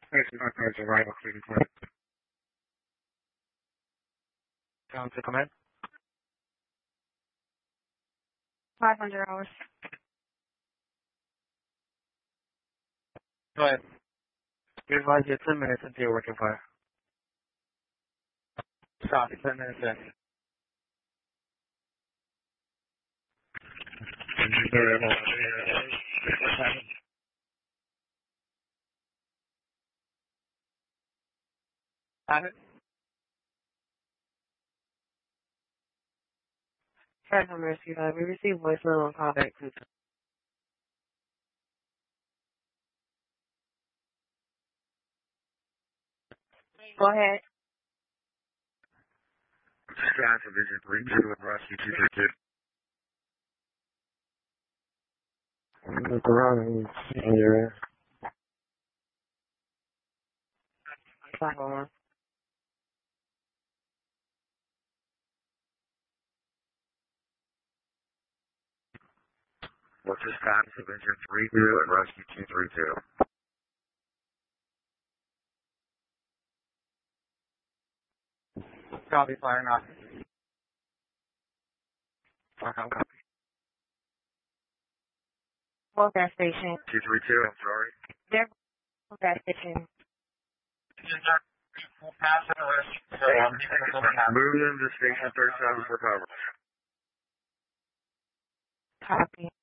Station Northwest arrival, please report. Time to come in. 500 hours. Go ahead. We advise you 10 minutes into your working fire. Stop, 10 minutes in. Have it? Fred from Rescue. We received voicemail on callback. Go ahead. Sky Division 3-2 and Rescue 232. Look around and see your 501. What's the status of engine 32 and Rescue 232? Copy, fire not. Copy. Well, gas station. 232, I'm sorry. They're gas station. Move them to station 37 for cover. Copy.